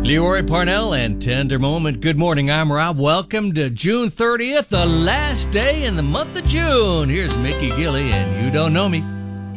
Leroy Parnell and Tender Moment. Good morning, I'm Rob. Welcome to June 30th, the last day in the month of June. Here's Mickey Gilley and You Don't Know Me.